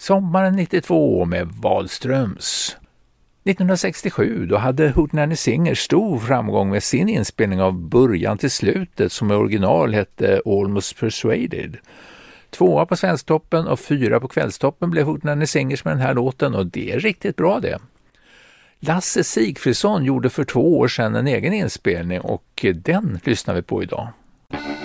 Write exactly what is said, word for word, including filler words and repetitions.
Sommaren nittiotvå med Wahlströms. nittonhundrasextiosju då hade Hootenanny Singers stor framgång med sin inspelning av Början till slutet som i original hette Almost Persuaded. Tvåa på Svensktoppen och fyra på Kvällstoppen blev Hootenanny Singers med den här låten och det är riktigt bra det. Lasse Sigfridsson gjorde för två år sedan en egen inspelning och den lyssnar vi på idag.